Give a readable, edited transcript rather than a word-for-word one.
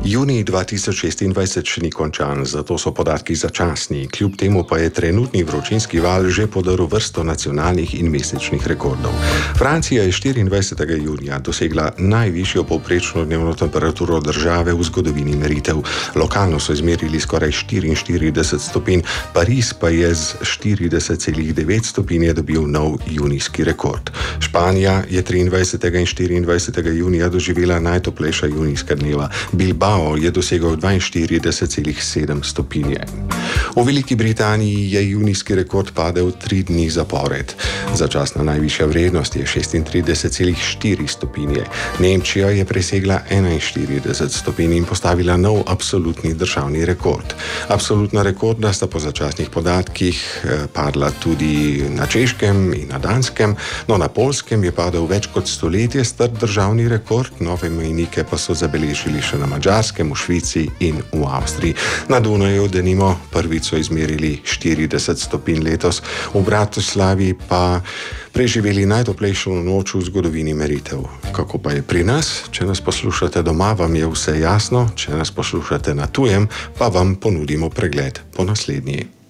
Junij 2026 še ni končan, zato so podatki začasni. Kljub temu pa je trenutni vročinski val že podaril vrsto nacionalnih in mesečnih rekordov. Francija je 24. junija dosegla najvišjo povprečno dnevno temperaturo države v zgodovini meritev. Lokalno so izmerili skoraj 44 stopinj, Pariz pa je z 40,9 stopinje dobil nov junijski rekord. Španija je 23. in 24. junija doživela najtoplejša junijska dneva. Bilbao je dosegel 42,7 stopinje. V Veliki Britaniji je junijski rekord padel 3 dni zapored. Začasna najvišja vrednost je 36,4 stopinje. Nemčija je presegla 41 stopinj in postavila nov absolutni državni rekord. Absolutna rekorda sta po začasnih podatkih padla tudi na Češkem in na Danskem, no na Poljskem je padel več kot stoletje star državni rekord, nove mejnike pa so zabeležili še na Madžarskem, v Švici in v Avstriji. Na Dunaju denimo prvič so izmerili 40 stopinj letos, v Bratislavi pa preživeli najtoplejšo noč v zgodovini meritev. Kako pa je pri nas? Če nas poslušate doma, vam je vse jasno, če nas poslušate na tujem, pa vam ponudimo pregled po naslednji.